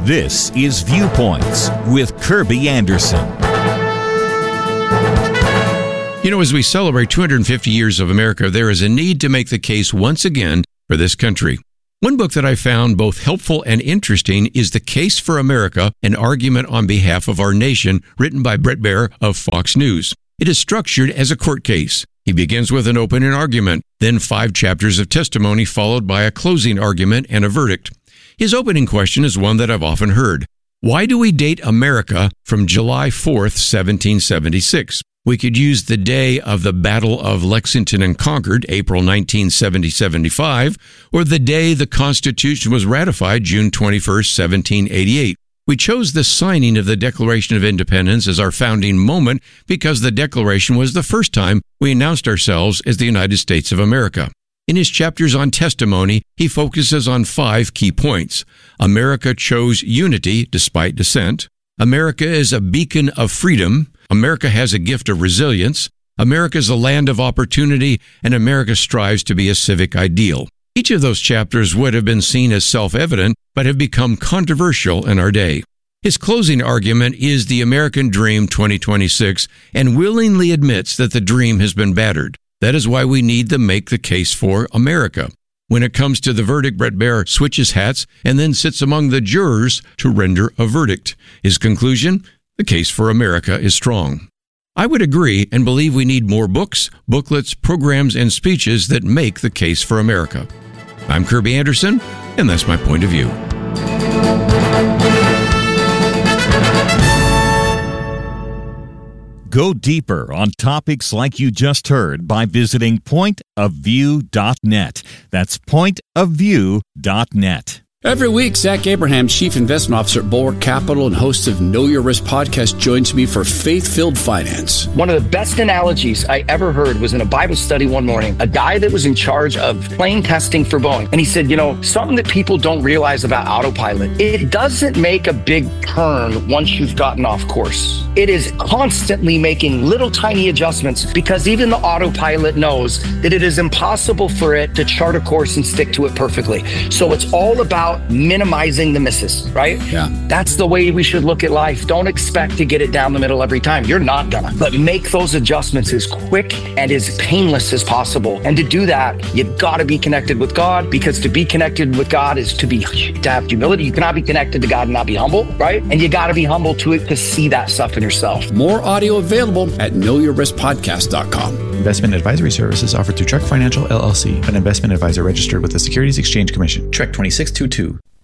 This is Viewpoints with Kirby Anderson. You know, as we celebrate 250 years of America, there is a need to make the case once again for this country. One book that I found both helpful and interesting is The Case for America, an argument on behalf of our nation, written by Bret Baier of Fox News. It is structured as a court case. He begins with an opening argument, then 5 chapters of testimony, followed by a closing argument and a verdict. His opening question is one that I've often heard. Why do we date America from July 4th, 1776? We could use the day of the Battle of Lexington and Concord, April 19, 1775, or the day the Constitution was ratified, June 21st, 1788. We chose the signing of the Declaration of Independence as our founding moment because the Declaration was the first time we announced ourselves as the United States of America. In his chapters on testimony, he focuses on 5 key points. America chose unity despite dissent. America is a beacon of freedom. America has a gift of resilience. America is a land of opportunity, and America strives to be a civic ideal. Each of those chapters would have been seen as self-evident, but have become controversial in our day. His closing argument is the American Dream 2026, and willingly admits that the dream has been battered. That is why we need to make the case for America. When it comes to the verdict, Bret Baier switches hats and then sits among the jurors to render a verdict. His conclusion? The case for America is strong. I would agree and believe we need more books, booklets, programs, and speeches that make the case for America. I'm Kirby Anderson, and that's my point of view. Go deeper on topics like you just heard by visiting pointofview.net. That's pointofview.net. Every week, Zach Abraham, Chief Investment Officer at Bulwark Capital and host of Know Your Risk podcast, joins me for Faith-Filled Finance. One of the best analogies I ever heard was in a Bible study one morning, a guy that was in charge of plane testing for Boeing. And he said, you know, something that people don't realize about autopilot, it doesn't make a big turn once you've gotten off course. It is constantly making little tiny adjustments because even the autopilot knows that it is impossible for it to chart a course and stick to it perfectly. So it's all about minimizing the misses, right? Yeah. That's the way we should look at life. Don't expect to get it down the middle every time. You're not gonna. But make those adjustments as quick and as painless as possible. And to do that, you've got to be connected with God, because to be connected with God is to have humility. You cannot be connected to God and not be humble, right? And you got to be humble to it to see that stuff in yourself. More audio available at knowyourriskpodcast.com. Investment advisory services offered through Trek Financial LLC, an investment advisor registered with the Securities Exchange Commission. Trek 2622.